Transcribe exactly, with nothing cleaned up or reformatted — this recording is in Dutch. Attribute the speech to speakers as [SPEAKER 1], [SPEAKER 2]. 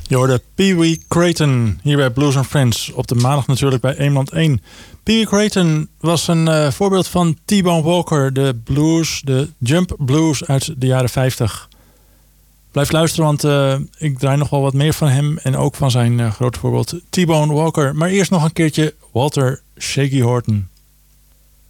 [SPEAKER 1] Je hoorde Pee Wee Crayton hier bij Blues and Friends. Op de maandag natuurlijk bij Eemland één. Pee Wee Crayton was een uh, voorbeeld van T-Bone Walker. De blues, de jump blues uit de jaren vijftig. Blijf luisteren, want uh, ik draai nog wel wat meer van hem. En ook van zijn uh, grote voorbeeld T-Bone Walker. Maar eerst nog een keertje Walter Shaky Horton.